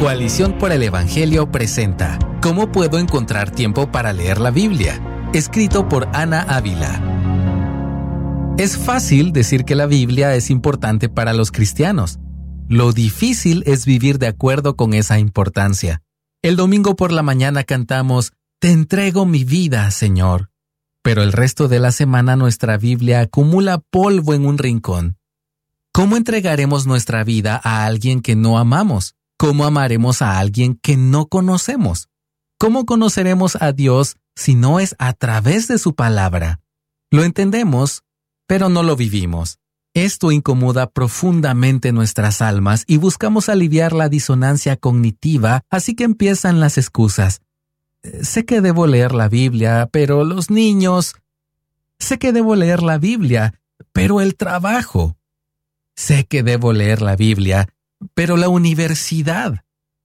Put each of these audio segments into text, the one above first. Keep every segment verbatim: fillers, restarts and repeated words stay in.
Coalición por el Evangelio presenta ¿Cómo puedo encontrar tiempo para leer la Biblia? Escrito por Ana Ávila. Es fácil decir que la Biblia es importante para los cristianos. Lo difícil es vivir de acuerdo con esa importancia. El domingo por la mañana cantamos «Te entrego mi vida, Señor». Pero el resto de la semana nuestra Biblia acumula polvo en un rincón. ¿Cómo entregaremos nuestra vida a alguien que no amamos? ¿Cómo amaremos a alguien que no conocemos? ¿Cómo conoceremos a Dios si no es a través de su palabra? Lo entendemos, pero no lo vivimos. Esto incomoda profundamente nuestras almas y buscamos aliviar la disonancia cognitiva, así que empiezan las excusas. Sé que debo leer la Biblia, pero los niños... Sé que debo leer la Biblia, pero el trabajo. Sé que debo leer la Biblia, pero la universidad.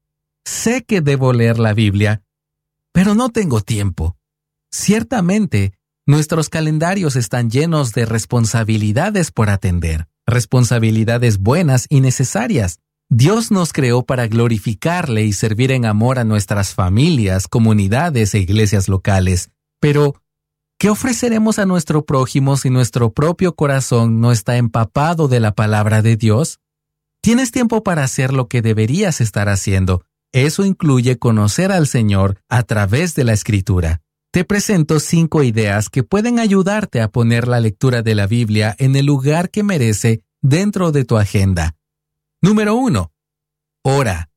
Sé que debo leer la Biblia, pero no tengo tiempo. Ciertamente, nuestros calendarios están llenos de responsabilidades por atender, responsabilidades buenas y necesarias. Dios nos creó para glorificarle y servir en amor a nuestras familias, comunidades e iglesias locales. Pero, ¿qué ofreceremos a nuestro prójimo si nuestro propio corazón no está empapado de la palabra de Dios? Tienes tiempo para hacer lo que deberías estar haciendo. Eso incluye conocer al Señor a través de la Escritura. Te presento cinco ideas que pueden ayudarte a poner la lectura de la Biblia en el lugar que merece dentro de tu agenda. Número uno. Ora.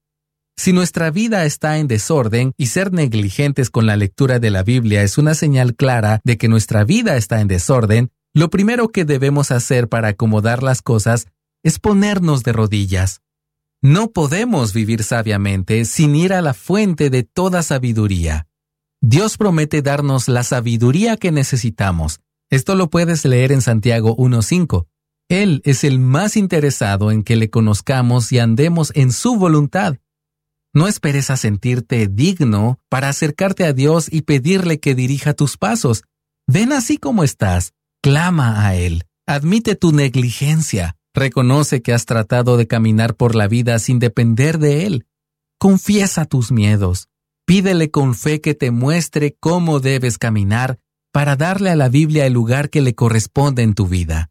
Si nuestra vida está en desorden y ser negligentes con la lectura de la Biblia es una señal clara de que nuestra vida está en desorden, lo primero que debemos hacer para acomodar las cosas es ponernos de rodillas. No podemos vivir sabiamente sin ir a la fuente de toda sabiduría. Dios promete darnos la sabiduría que necesitamos. Esto lo puedes leer en Santiago uno cinco. Él es el más interesado en que le conozcamos y andemos en su voluntad. No esperes a sentirte digno para acercarte a Dios y pedirle que dirija tus pasos. Ven así como estás, clama a Él, admite tu negligencia. Reconoce que has tratado de caminar por la vida sin depender de Él. Confiesa tus miedos. Pídele con fe que te muestre cómo debes caminar para darle a la Biblia el lugar que le corresponde en tu vida.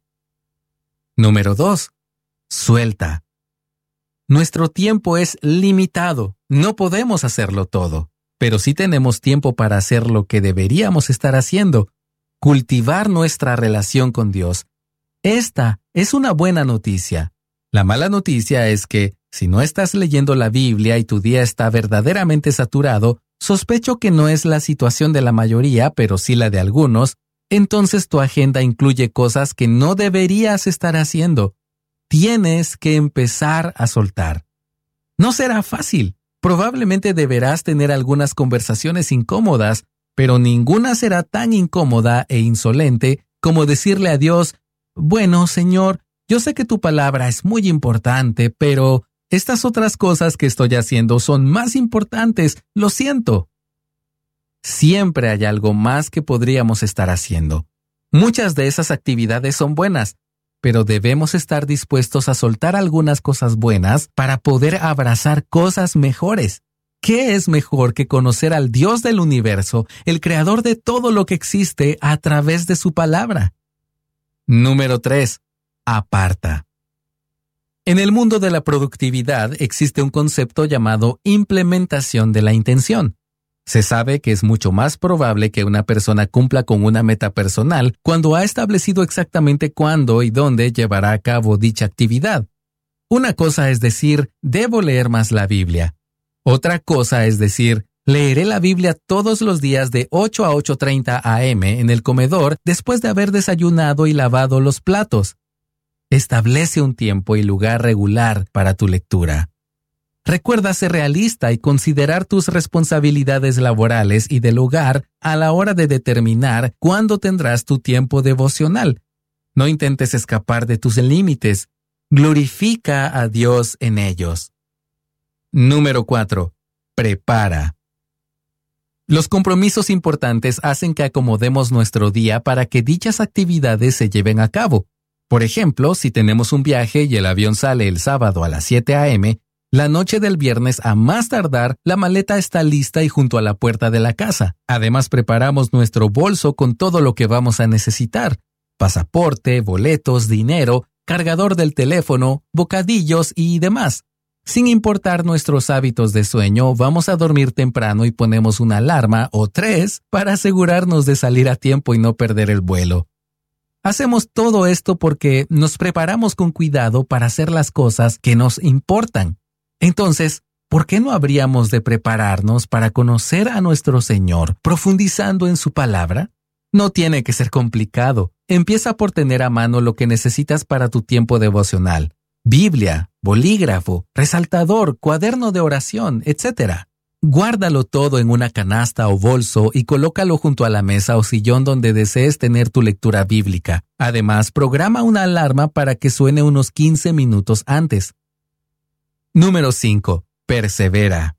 Número dos. Suelta. Nuestro tiempo es limitado. No podemos hacerlo todo, pero sí tenemos tiempo para hacer lo que deberíamos estar haciendo, cultivar nuestra relación con Dios. Esta es una buena noticia. La mala noticia es que, si no estás leyendo la Biblia y tu día está verdaderamente saturado, sospecho que no es la situación de la mayoría, pero sí la de algunos, entonces tu agenda incluye cosas que no deberías estar haciendo. Tienes que empezar a soltar. No será fácil. Probablemente deberás tener algunas conversaciones incómodas, pero ninguna será tan incómoda e insolente como decirle a Dios: bueno, Señor, yo sé que tu palabra es muy importante, pero estas otras cosas que estoy haciendo son más importantes, lo siento. Siempre hay algo más que podríamos estar haciendo. Muchas de esas actividades son buenas, pero debemos estar dispuestos a soltar algunas cosas buenas para poder abrazar cosas mejores. ¿Qué es mejor que conocer al Dios del universo, el creador de todo lo que existe a través de su palabra? Número tres. Aparta. En el mundo de la productividad existe un concepto llamado implementación de la intención. Se sabe que es mucho más probable que una persona cumpla con una meta personal cuando ha establecido exactamente cuándo y dónde llevará a cabo dicha actividad. Una cosa es decir, debo leer más la Biblia. Otra cosa es decir, leeré la Biblia todos los días de ocho a ocho treinta a eme en el comedor después de haber desayunado y lavado los platos. Establece un tiempo y lugar regular para tu lectura. Recuerda ser realista y considerar tus responsabilidades laborales y del hogar a la hora de determinar cuándo tendrás tu tiempo devocional. No intentes escapar de tus límites. Glorifica a Dios en ellos. Número cuatro. Prepara. Los compromisos importantes hacen que acomodemos nuestro día para que dichas actividades se lleven a cabo. Por ejemplo, si tenemos un viaje y el avión sale el sábado a las siete a eme, La noche del viernes, a más tardar, la maleta está lista y junto a la puerta de la casa. Además, preparamos nuestro bolso con todo lo que vamos a necesitar: pasaporte, boletos, dinero, cargador del teléfono, bocadillos y demás. Sin importar nuestros hábitos de sueño, vamos a dormir temprano y ponemos una alarma o tres para asegurarnos de salir a tiempo y no perder el vuelo. Hacemos todo esto porque nos preparamos con cuidado para hacer las cosas que nos importan. Entonces, ¿por qué no habríamos de prepararnos para conocer a nuestro Señor profundizando en su palabra? No tiene que ser complicado. Empieza por tener a mano lo que necesitas para tu tiempo devocional: Biblia, bolígrafo, resaltador, cuaderno de oración, etcétera. Guárdalo todo en una canasta o bolso y colócalo junto a la mesa o sillón donde desees tener tu lectura bíblica. Además, programa una alarma para que suene unos quince minutos antes. Número cinco. Persevera.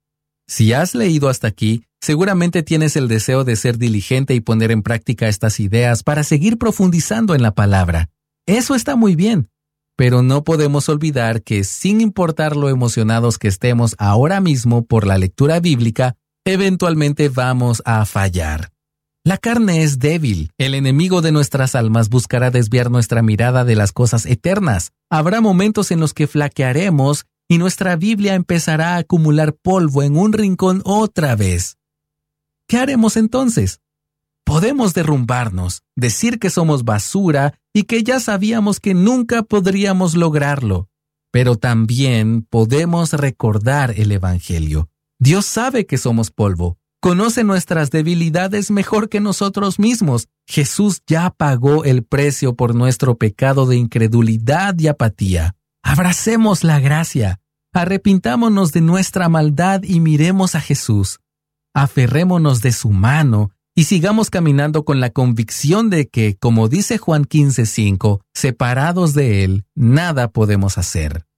Si has leído hasta aquí, seguramente tienes el deseo de ser diligente y poner en práctica estas ideas para seguir profundizando en la palabra. Eso está muy bien. Pero no podemos olvidar que, sin importar lo emocionados que estemos ahora mismo por la lectura bíblica, eventualmente vamos a fallar. La carne es débil. El enemigo de nuestras almas buscará desviar nuestra mirada de las cosas eternas. Habrá momentos en los que flaquearemos y nuestra Biblia empezará a acumular polvo en un rincón otra vez. ¿Qué haremos entonces? Podemos derrumbarnos, decir que somos basura y que ya sabíamos que nunca podríamos lograrlo. Pero también podemos recordar el Evangelio. Dios sabe que somos polvo. Conoce nuestras debilidades mejor que nosotros mismos. Jesús ya pagó el precio por nuestro pecado de incredulidad y apatía. Abracemos la gracia. Arrepintámonos de nuestra maldad y miremos a Jesús. Aferrémonos de su mano y sigamos caminando con la convicción de que, como dice Juan quince cinco, separados de Él, nada podemos hacer.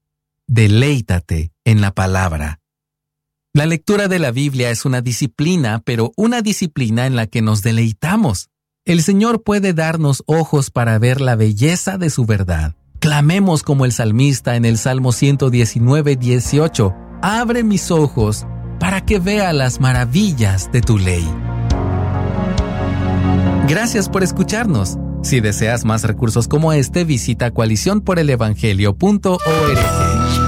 Deleítate en la palabra. La lectura de la Biblia es una disciplina, pero una disciplina en la que nos deleitamos. El Señor puede darnos ojos para ver la belleza de su verdad. Clamemos como el salmista en el Salmo ciento diecinueve, dieciocho. Abre mis ojos para que vea las maravillas de tu ley. Gracias por escucharnos. Si deseas más recursos como este, visita coalición por el evangelio punto org.